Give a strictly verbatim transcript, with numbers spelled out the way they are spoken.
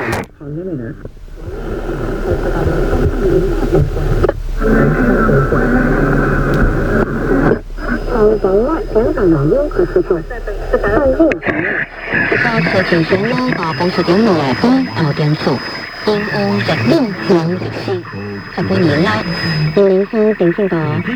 好保啊，想法內要求是錯，但係一個車前上呢個公司點來幫頭點做，應按日料兩日先，十幾年啦，要領翻正先個。